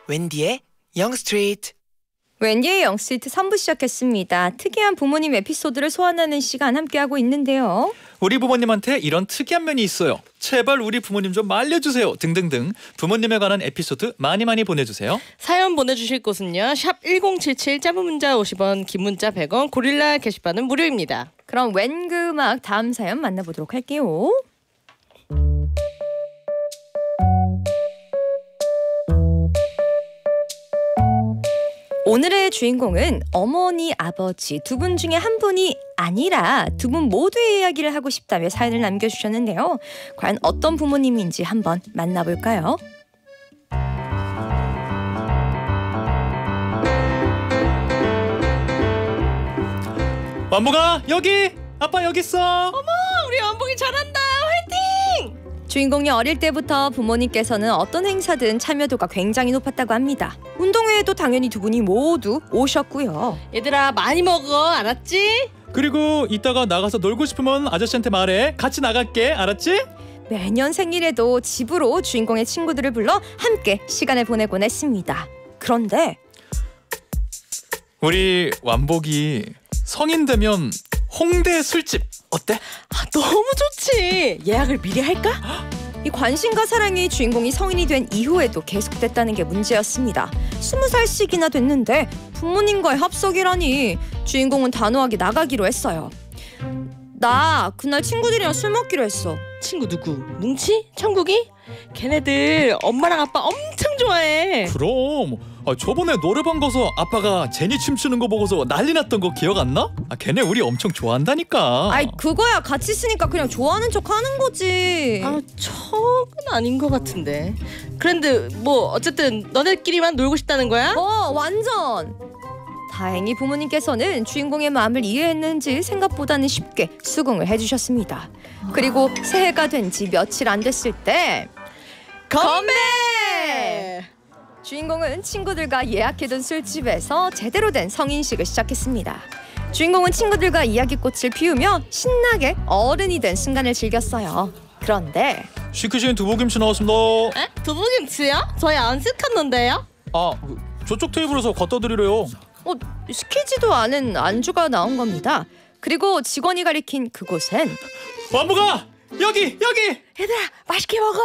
웬디의 영스트리트. 웬디의 영스트리트 3부 시작했습니다. 특이한 부모님 에피소드를 소환하는 시간 함께하고 있는데요. 우리 부모님한테 이런 특이한 면이 있어요. 제발 우리 부모님 좀 알려주세요. 등등등 부모님에 관한 에피소드 많이 보내주세요. 사연 보내주실 곳은요. 샵 1077 짧은 문자 50원 긴 문자 100원 고릴라 게시판은 무료입니다. 그럼 웬그음악 다음 사연 만나보도록 할게요. 오늘의 주인공은 어머니, 아버지 두 분 중에 한 분이 아니라 두 분 모두의 이야기를 하고 싶다며 사연을 남겨주셨는데요. 과연 어떤 부모님인지 한번 만나볼까요? 완복아 여기! 아빠 여기 있어! 어머 우리 완복이 잘한다. 화이팅! 주인공이 어릴 때부터 부모님께서는 어떤 행사든 참여도가 굉장히 높았다고 합니다. 운동회에도 당연히 두 분이 모두 오셨고요. 얘들아 많이 먹어 알았지? 그리고 이따가 나가서 놀고 싶으면 아저씨한테 말해. 같이 나갈게. 알았지? 매년 생일에도 집으로 주인공의 친구들을 불러 함께 시간을 보내곤 했습니다. 그런데 우리 완복이 성인 되면 홍대 술집 어때? 너무 좋지. 예약을 미리 할까? 이 관심과 사랑이 주인공이 성인이 된 이후에도 계속됐다는 게 문제였습니다. 20살씩이나 됐는데 부모님과의 합석이라니. 주인공은 단호하게 나가기로 했어요. 나 그날 친구들이랑 술 먹기로 했어. 친구 누구? 뭉치? 청국이? 걔네들 엄마랑 아빠 엄청 좋아해. 그럼 저번에 노래방 가서 아빠가 제니 춤추는 거 보고서 난리 났던 거 기억 안 나? 걔네 우리 엄청 좋아한다니까. 아이 그거야 같이 있으니까 그냥 좋아하는 척 하는 거지. 척은 아닌 것 같은데. 그런데 뭐 어쨌든 너네끼리만 놀고 싶다는 거야? 완전. 다행히 부모님께서는 주인공의 마음을 이해했는지 생각보다는 쉽게 수긍을 해주셨습니다. 그리고 새해가 된 지 며칠 안 됐을 때 건배! 주인공은 친구들과 예약해둔 술집에서 제대로 된 성인식을 시작했습니다. 주인공은 친구들과 이야기꽃을 피우며 신나게 어른이 된 순간을 즐겼어요. 그런데 시크신 두부김치 나왔습니다. 에? 두부김치요? 저희 안 시켰는데요? 저쪽 테이블에서 갖다 드리래요. 시키지도 않은 안주가 나온 겁니다. 그리고 직원이 가리킨 그곳엔 완복아 여기! 얘들아 맛있게 먹어.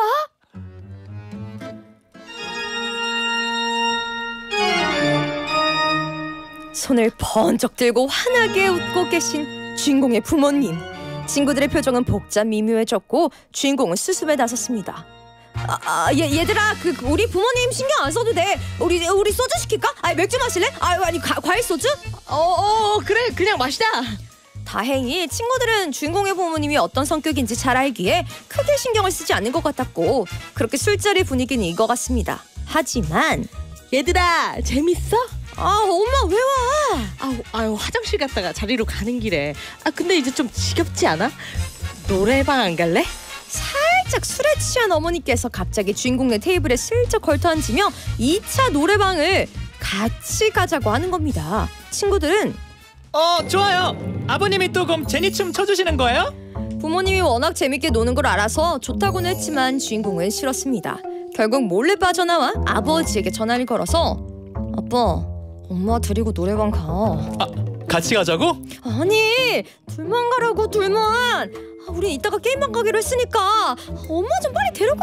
손을 번쩍 들고 환하게 웃고 계신 주인공의 부모님. 친구들의 표정은 복잡 미묘해졌고 주인공은 수습에 나섰습니다. 얘들아 우리 부모님 신경 안 써도 돼. 우리 소주 시킬까? 맥주 마실래? 아니 과일 소주? 그래 그냥 마시자. 다행히 친구들은 주인공의 부모님이 어떤 성격인지 잘 알기에 크게 신경을 쓰지 않는 것 같았고 그렇게 술자리 분위기는 익어갔습니다. 하지만 얘들아 재밌어? 엄마 왜 와? 화장실 갔다가 자리로 가는 길에. 근데 이제 좀 지겹지 않아? 노래방 안 갈래? 살짝 술에 취한 어머니께서 갑자기 주인공의 테이블에 슬쩍 걸터앉으며 2차 노래방을 같이 가자고 하는 겁니다. 친구들은 좋아요. 아버님이 또 그럼 제니 춤 춰주시는 거예요? 부모님이 워낙 재밌게 노는 걸 알아서 좋다고는 했지만 주인공은 싫었습니다. 결국 몰래 빠져나와 아버지에게 전화를 걸어서 아빠, 엄마 데리고 노래방 가. 같이 가자고? 아니 둘만 가라고. 둘만. 우리 이따가 게임방 가기로 했으니까 엄마 좀 빨리 데려가.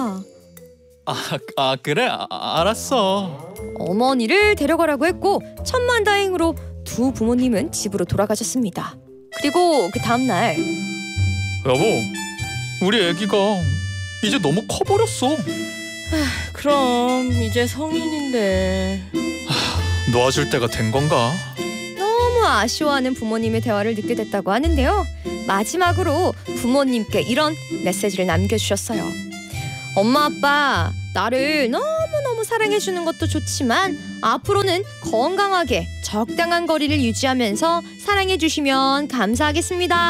그래? 알았어. 어머니를 데려가라고 했고 천만다행으로 두 부모님은 집으로 돌아가셨습니다. 그리고 그 다음날 여보, 우리 애기가 이제 너무 커버렸어. 그럼 이제 성인인데 놓아줄 때가 된 건가? 너무 아쉬워하는 부모님의 대화를 듣게 됐다고 하는데요. 마지막으로 부모님께 이런 메시지를 남겨주셨어요. 엄마 아빠 나를 너무너무 사랑해주는 것도 좋지만 앞으로는 건강하게 적당한 거리를 유지하면서 사랑해주시면 감사하겠습니다.